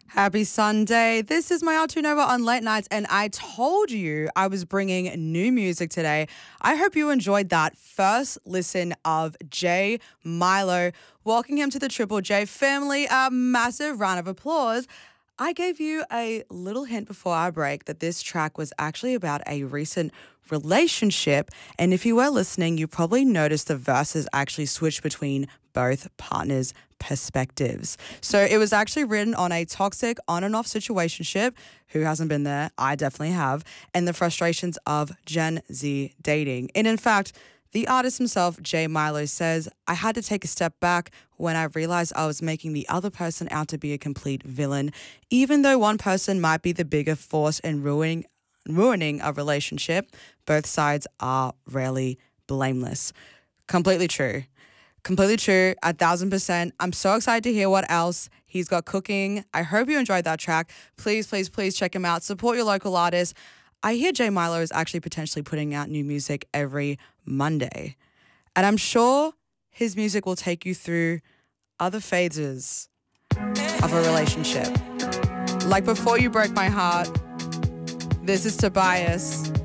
Happy Sunday. This is my Artu Nova on Late Nights, and I told you I was bringing new music today. I hope you enjoyed that first listen of Jay Milo. Welcome him to the Triple J family. A massive round of applause. I gave you a little hint before our break that this track was actually about a recent relationship. And if you were listening, you probably noticed the verses actually switched between both partners' perspectives. So it was actually written on a toxic on and off situationship. Who hasn't been there? I definitely have. And the frustrations of Gen Z dating. And in fact, the artist himself, Jay Milo, says, I had to take a step back when I realized I was making the other person out to be a complete villain. Even though one person might be the bigger force in ruining a relationship, both sides are rarely blameless. Completely true. Completely true, 1,000%. I'm so excited to hear what else he's got cooking. I hope you enjoyed that track. Please, please, please check him out. Support your local artists. I hear Jay Milo is actually potentially putting out new music every Monday. And I'm sure his music will take you through other phases of a relationship. Like Before You Broke My Heart, this is Tobias.